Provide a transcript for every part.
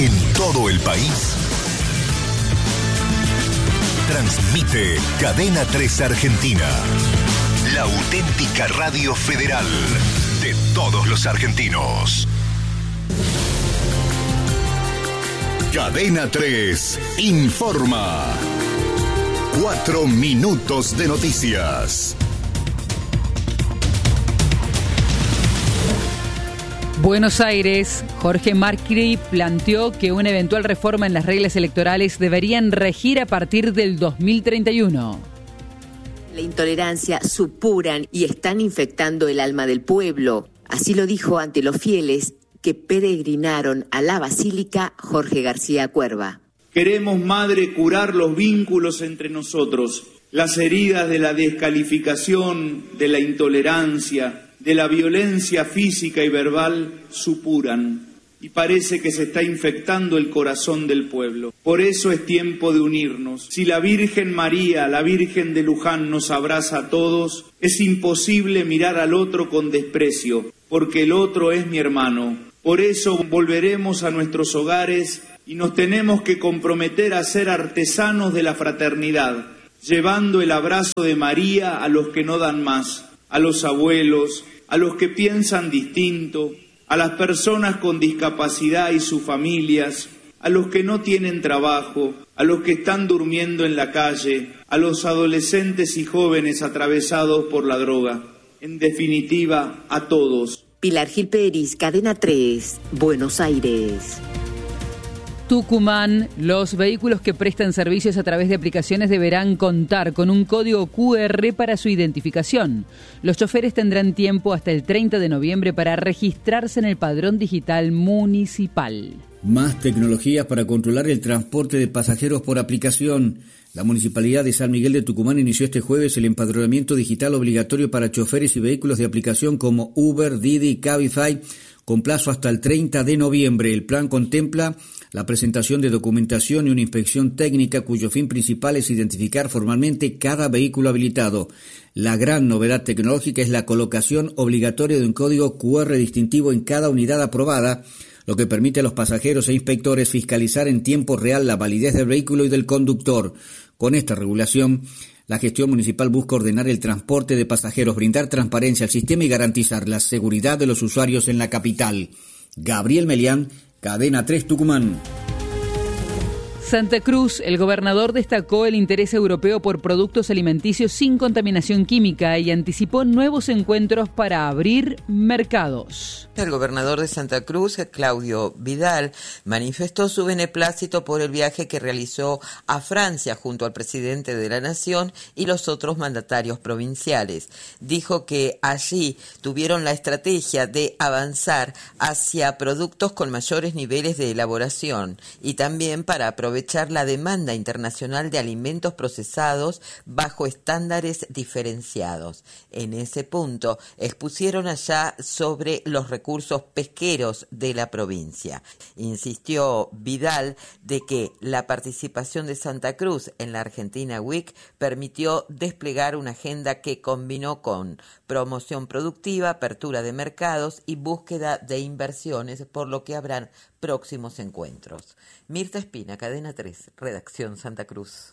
en todo el país. Transmite Cadena 3 Argentina, la auténtica radio federal de todos los argentinos. Cadena 3 informa. 4 minutos de noticias. Buenos Aires, Jorge Macri planteó que una eventual reforma en las reglas electorales deberían regir a partir del 2031. La intolerancia supuran y están infectando el alma del pueblo. Así lo dijo ante los fieles que peregrinaron a la Basílica Jorge García Cuerva. Queremos, Madre, curar los vínculos entre nosotros, las heridas de la descalificación, de la intolerancia, de la violencia física y verbal supuran, y parece que se está infectando el corazón del pueblo. Por eso es tiempo de unirnos. Si la Virgen María, la Virgen de Luján, nos abraza a todos, es imposible mirar al otro con desprecio, porque el otro es mi hermano. Por eso volveremos a nuestros hogares y nos tenemos que comprometer a ser artesanos de la fraternidad, llevando el abrazo de María a los que no dan más, a los abuelos, a los que piensan distinto, a las personas con discapacidad y sus familias, a los que no tienen trabajo, a los que están durmiendo en la calle, a los adolescentes y jóvenes atravesados por la droga. En definitiva, a todos. Pilar Gil Peris, Cadena 3, Buenos Aires. Tucumán, los vehículos que prestan servicios a través de aplicaciones deberán contar con un código QR para su identificación. Los choferes tendrán tiempo hasta el 30 de noviembre para registrarse en el padrón digital municipal. Más tecnologías para controlar el transporte de pasajeros por aplicación. La Municipalidad de San Miguel de Tucumán inició este jueves el empadronamiento digital obligatorio para choferes y vehículos de aplicación como Uber, Didi y Cabify, con plazo hasta el 30 de noviembre. El plan contempla la presentación de documentación y una inspección técnica cuyo fin principal es identificar formalmente cada vehículo habilitado. La gran novedad tecnológica es la colocación obligatoria de un código QR distintivo en cada unidad aprobada, lo que permite a los pasajeros e inspectores fiscalizar en tiempo real la validez del vehículo y del conductor. Con esta regulación, la gestión municipal busca ordenar el transporte de pasajeros, brindar transparencia al sistema y garantizar la seguridad de los usuarios en la capital. Gabriel Melián, Cadena 3 Tucumán. Santa Cruz, el gobernador destacó el interés europeo por productos alimenticios sin contaminación química y anticipó nuevos encuentros para abrir mercados. El gobernador de Santa Cruz, Claudio Vidal, manifestó su beneplácito por el viaje que realizó a Francia junto al presidente de la Nación y los otros mandatarios provinciales. Dijo que allí tuvieron la estrategia de avanzar hacia productos con mayores niveles de elaboración y también para aprovechar la demanda internacional de alimentos procesados bajo estándares diferenciados. En ese punto expusieron allá sobre los recursos pesqueros de la provincia. Insistió Vidal de que la participación de Santa Cruz en la Argentina Week permitió desplegar una agenda que combinó con promoción productiva, apertura de mercados y búsqueda de inversiones, por lo que habrán próximos encuentros. Mirta Espina, Cadena 3, Redacción Santa Cruz.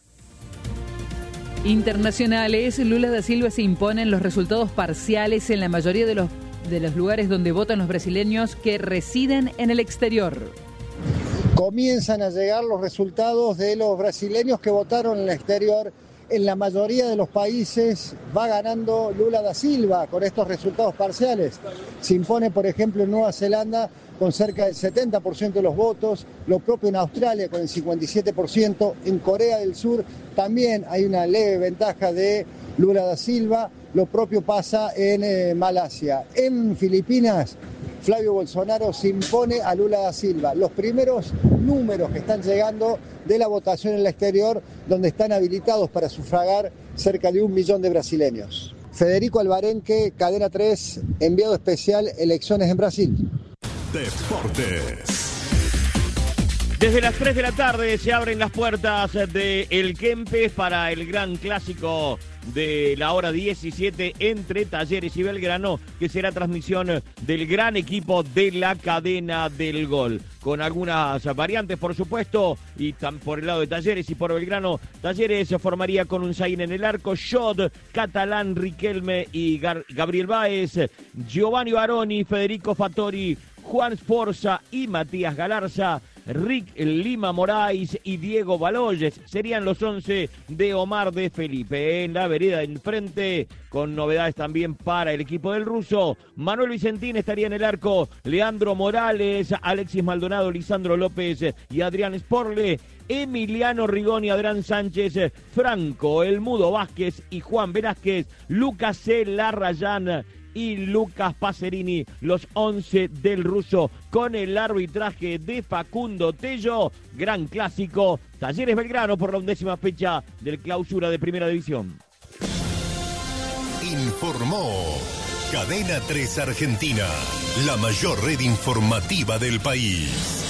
Internacionales, Lula da Silva se impone en los resultados parciales en la mayoría de los lugares donde votan los brasileños que residen en el exterior. Comienzan a llegar los resultados de los brasileños que votaron en el exterior. En la mayoría de los países va ganando Lula da Silva con estos resultados parciales. Se impone, por ejemplo, en Nueva Zelanda con cerca del 70% de los votos, lo propio en Australia con el 57%, en Corea del Sur también hay una leve ventaja de Lula da Silva, lo propio pasa en Malasia. En Filipinas, Flavio Bolsonaro se impone a Lula da Silva. Los primeros números que están llegando de la votación en el exterior, donde están habilitados para sufragar cerca de 1 millón de brasileños. Federico Alvarenque, Cadena 3, enviado especial, elecciones en Brasil. Deportes. Desde las 3 de la tarde se abren las puertas de El Kempes para el gran clásico de la hora 17 entre Talleres y Belgrano, que será transmisión del gran equipo de la cadena del gol. Con algunas variantes, por supuesto, y por el lado de Talleres y por Belgrano. Talleres se formaría con un Zayn en el arco, Schott, Catalán, Riquelme y Gabriel Báez, Giovanni Baroni, Federico Fattori, Juan Sforza y Matías Galarza, Rick Lima Moraes y Diego Baloyes serían los 11 de Omar de Felipe. En la vereda enfrente, con novedades también para el equipo del ruso, Manuel Vicentín estaría en el arco, Leandro Morales, Alexis Maldonado, Lisandro López y Adrián Sporle, Emiliano Rigoni, Adrián Sánchez, Franco El Mudo Vázquez y Juan Velázquez, Lucas C. Larrayán y Lucas Pacerini, los 11 del ruso, con el arbitraje de Facundo Tello. Gran clásico, Talleres Belgrano por la 11ª fecha del clausura de Primera División. Informó Cadena 3 Argentina, la mayor red informativa del país.